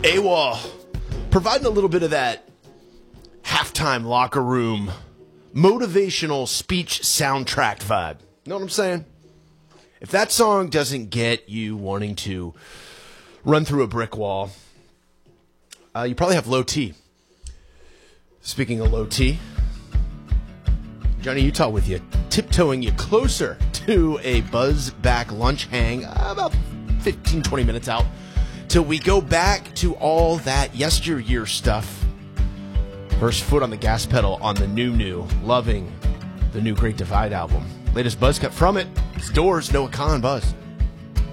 AWOL, providing a little bit of that halftime locker room motivational speech soundtrack vibe. Know what I'm saying? If that song doesn't get you wanting to run through a brick wall, you probably have low T. Speaking of low T, Johnny Utah with you, tiptoeing you closer to a buzz back lunch hang, about 15, 20 minutes out, till we go back to all that yesteryear stuff. First foot on the gas pedal on the new, loving the new Great Divide album. Latest buzz cut from it. It's Doors, Noah Kahan Buzz.